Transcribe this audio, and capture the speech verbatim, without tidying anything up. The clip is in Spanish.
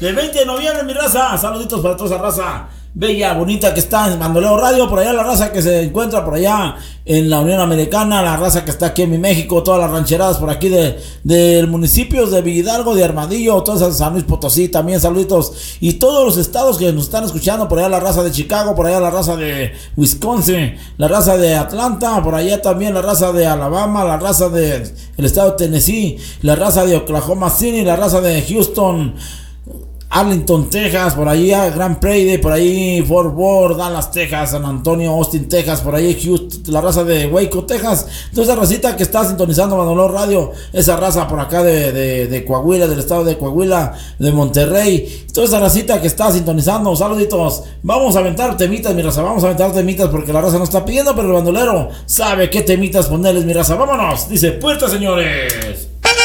del veinte de noviembre, mi raza. Saluditos para toda esa raza bella, bonita que está en Bandolero Radio. Por allá la raza que se encuentra por allá en la Unión Americana, la raza que está aquí en mi México, todas las rancheradas por aquí de del municipios de Villalgo, de Armadillo, todas esas, San Luis Potosí también, saluditos, y todos los estados que nos están escuchando, por allá la raza de Chicago, por allá la raza de Wisconsin, la raza de Atlanta, por allá también la raza de Alabama, la raza de el estado de Tennessee, la raza de Oklahoma City, la raza de Houston, Arlington, Texas, por ahí Grand Prairie, por ahí Fort Worth, Dallas, Texas, San Antonio, Austin, Texas, por ahí Houston, la raza de Waco, Texas, toda esa racita que está sintonizando Bandolero Radio, esa raza por acá de, de, de Coahuila, del estado de Coahuila, de Monterrey, toda esa racita que está sintonizando, saluditos. Vamos a aventar temitas, mi raza, vamos a aventar temitas porque la raza no está pidiendo, pero el bandolero sabe qué temitas ponerles, mi raza. Vámonos, dice Puerta, señores.